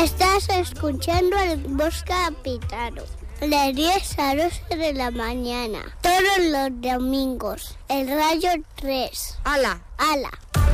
Estás escuchando el Voz Capitano. De 10 a 12 de la mañana. Todos los domingos. El Rayo 3. ¡Hala! ¡Hala!